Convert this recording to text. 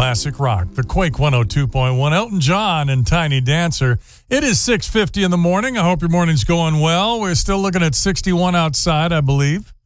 Classic rock, the Quake 102.1, Elton John and Tiny Dancer. It is 6:50 in the morning. I hope your morning's going well. We're still looking at 61 outside, I believe.